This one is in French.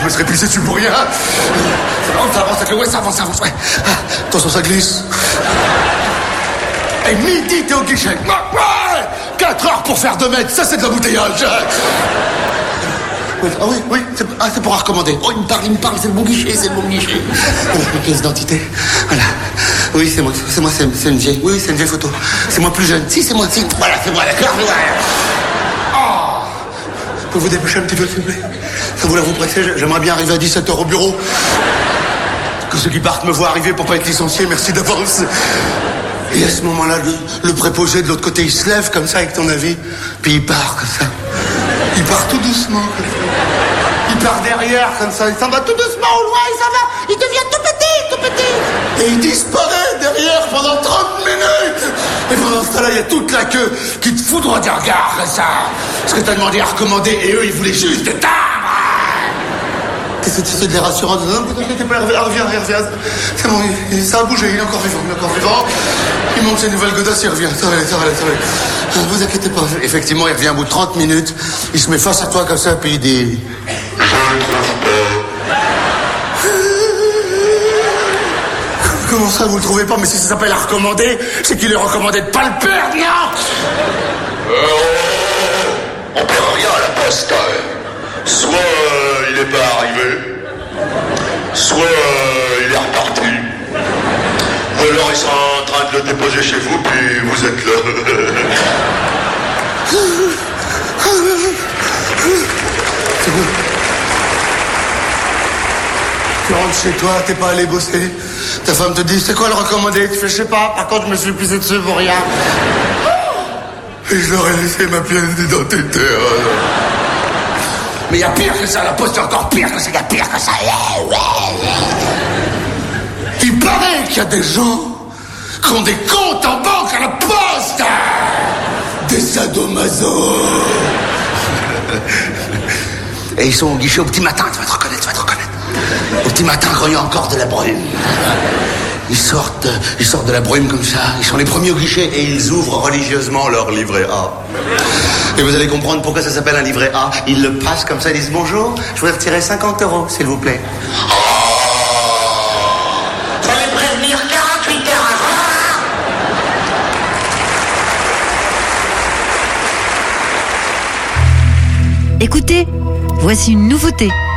peut se réplier dessus pour rien. Ça avance avec le... Ouais, ça avance, ouais. Attention, ça glisse. Et midi, t'es au guichet. Ouais, 4 heures pour faire 2 mètres, ça c'est de l'embouteillage. Oui, oui, c'est pour recommander. Oh, il me parle, c'est le bon guichet. Voilà, ma pièce d'identité. Voilà. Oui, c'est moi, c'est une vieille. Oui, c'est une vieille photo. C'est moi plus jeune. Si, c'est moi, si. Voilà, c'est moi, d'accord. Oh. Vous vous dépêcher un petit peu, s'il vous plaît. Ça vous vous pressez, j'aimerais bien arriver à 17h au bureau. Que ceux qui partent me voient arriver pour pas être licencié, merci d'avance. Et à ce moment-là, le préposé de l'autre côté, il se lève comme ça avec ton avis, puis il part comme ça. Il part tout doucement comme ça. Il part derrière comme ça, il s'en va tout doucement au loin, il s'en va. Il devient tout petit. Et il disparaît derrière pendant 30 minutes. Et pendant ce temps-là, il y a toute la queue qui te foudroie des regards comme ça. Parce que t'as demandé à recommander et eux, ils voulaient juste te timbre. Qu'est-ce que c'est de les rassurants? Non, ne t'inquiète pas, reviens. C'est bon, ça a bougé, il est encore vivant. Il monte ses nouvelles godasses, il revient. Ça va aller. Ne vous inquiétez pas. Effectivement, il revient au bout de 30 minutes. Il se met face à toi comme ça, puis il dit... Comment ça, vous le trouvez pas? Mais si ça s'appelle à recommander, c'est qu'il est recommandé de pas le perdre, non? On perd rien à la poste. Soit il n'est pas arrivé, soit il est reparti. Ou alors ils sont en train de le déposer chez vous, puis vous êtes là. C'est bon. Tu rentres chez toi, t'es pas allé bosser. Ta femme te dit, c'est quoi le recommandé? Tu fais, je sais pas, par contre je me suis pissé dessus pour rien. Et je leur ai laissé ma pièce d'identité. Mais il y a pire que ça, la poste est encore pire que ça, il y a pire que ça. Il paraît qu'il y a des gens qui ont des comptes en banque à la poste. Des sadomaso. Et ils sont au guichet au petit matin, tu vas te reconnaître. Au petit matin, quand il y a encore de la brume. Ils sortent de la brume comme ça. Ils sont les premiers au guichet et ils ouvrent religieusement leur livret A. Et vous allez comprendre pourquoi ça s'appelle un livret A. Ils le passent comme ça, ils disent bonjour, je voudrais retirer 50 €, s'il vous plaît. Fallait prévenir 48 heures avant. Écoutez, voici une nouveauté.